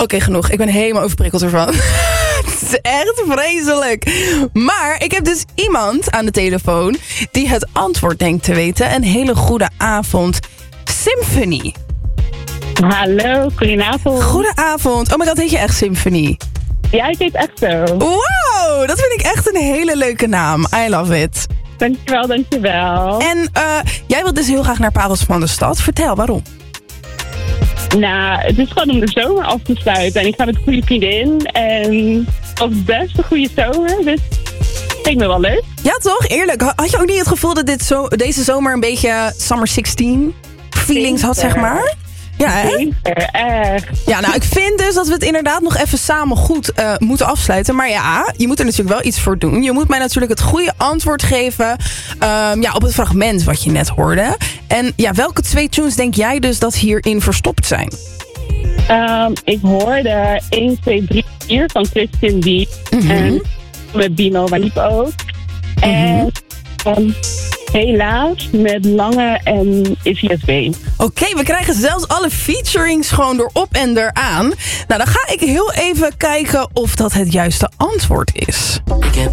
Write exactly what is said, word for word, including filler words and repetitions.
okay, genoeg. Ik ben helemaal overprikkeld ervan. Het is echt vreselijk. Maar ik heb dus iemand aan de telefoon die het antwoord denkt te weten. Een hele goede avond. Symphony. Hallo, goedenavond. Goedenavond. Oh my god, heet je echt Symphony? Ja, ik heet echt zo. Wow, dat vind ik echt een hele leuke naam. I love it. Dankjewel, dankjewel. En uh, jij wilt dus heel graag naar Parels van de Stad. Vertel, waarom? Nou, het is gewoon om de zomer af te sluiten. En ik ga met een goede vriendin. En het was best een goede zomer. Dus ik me wel leuk. Ja, toch? Eerlijk. Had je ook niet het gevoel dat dit zo, deze zomer een beetje Summer zestien feelings had, zeg maar? Ja, hè? Zeker, echt. Ja, nou, ik vind dus dat we het inderdaad nog even samen goed uh, moeten afsluiten. Maar ja, je moet er natuurlijk wel iets voor doen. Je moet mij natuurlijk het goede antwoord geven um, ja, op het fragment wat je net hoorde. En ja, welke twee tunes denk jij dus dat hierin verstopt zijn? Um, ik hoorde één, twee, drie, vier van Christian D. Mm-hmm. En met Bino Wanniep ook. Mm-hmm. En um, helaas met Lange en Izzy S B. Oké, okay, we krijgen zelfs alle featurings gewoon erop en eraan. Nou, dan ga ik heel even kijken of dat het juiste antwoord is. Ik heb